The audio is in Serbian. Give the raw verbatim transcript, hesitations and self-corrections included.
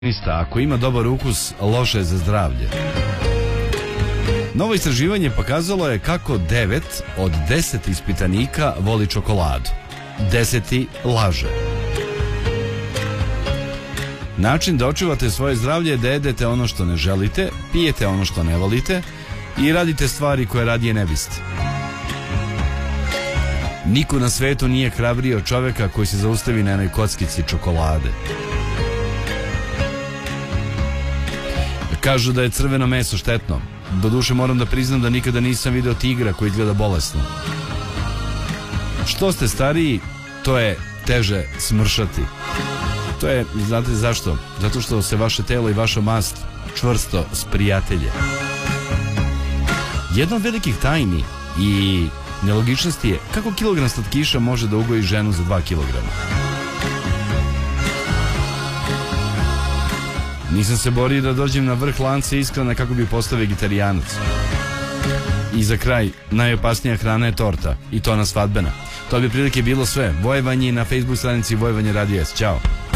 Ako ima dobar ukus, loše je za zdravlje. Novo istraživanje pokazalo je kako devet od deset ispitanika voli čokoladu. Deseti laže. Način da očuvate svoje zdravlje je da jedete ono što ne želite, pijete ono što ne volite i radite stvari koje radije ne biste. Niko na svetu nije hrabriji od čoveka koji se zaustavi na jednoj kockici čokolade. Kažu da je crveno meso štetno. Doduše moram da priznam da nikada nisam video tigra koji izgleda bolesno. Što ste stariji, to je teže smršati. To je, znate zašto? Zato što se vaše telo i vaša mast čvrsto sprijatelje. Jedna od velikih tajni i nelogičnosti je kako kilogram slatkiša može da ugoji ženu za dva kilograma. Nisam se borio da dođem na vrh lanca ishrane kako bi postao vegetarijanac. I za kraj, najopasnija hrana je torta, i to na svadbena. To bi prilike bilo sve. Vojevanje na Facebook stranici Vojevanje Radio S. Ćao.